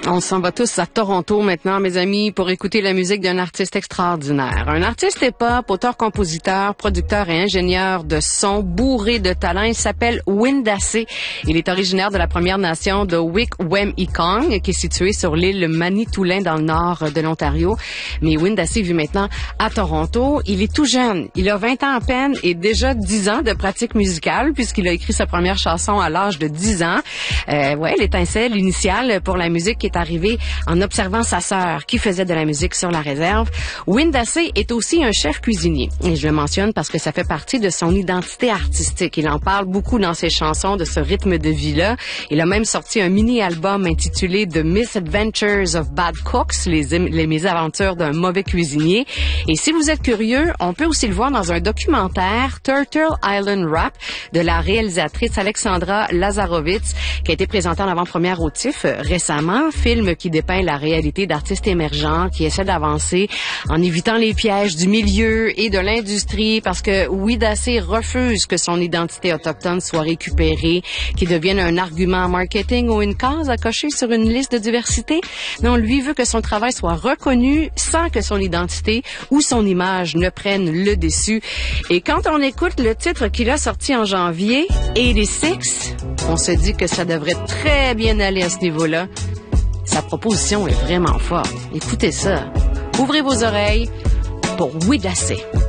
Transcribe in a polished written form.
On s'en va tous à Toronto maintenant, mes amis, pour écouter la musique d'un artiste extraordinaire. Un artiste hip-hop, auteur-compositeur, producteur et ingénieur de son, bourré de talent. Il s'appelle Windacé. Il est originaire de la Première Nation de Wik-Wem-I-Kong, qui est située sur l'île Manitoulin dans le nord de l'Ontario. Mais Windacé vit maintenant à Toronto. Il est tout jeune. Il a 20 ans à peine et déjà 10 ans de pratique musicale, puisqu'il a écrit sa première chanson à l'âge de 10 ans. L'étincelle initiale pour la musique est arrivée en observant sa sœur qui faisait de la musique sur la réserve. Windacé est aussi un chef cuisinier. Et je le mentionne parce que ça fait partie de son identité artistique. Il en parle beaucoup dans ses chansons de ce rythme de vie-là. Il a même sorti un mini-album intitulé The Misadventures of Bad Cooks, les mésaventures d'un mauvais cuisinier. Et si vous êtes curieux, on peut aussi le voir dans un documentaire Turtle Island Rap de la réalisatrice Alexandra Lazarovitz qui a été présenté en avant-première au TIFF récemment. Film qui dépeint la réalité d'artistes émergents qui essaient d'avancer en évitant les pièges du milieu et de l'industrie parce que Windacé refuse que son identité autochtone soit récupérée, qu'il devienne un argument marketing ou une case à cocher sur une liste de diversité. Non, lui veut que son travail soit reconnu sans que son identité ou son image ne prenne le dessus. Et quand on écoute le titre qu'il a sorti en janvier, 86, on se dit que ça devrait très bien aller à ce niveau-là. Sa proposition est vraiment forte. Écoutez ça. Ouvrez vos oreilles pour Windacé.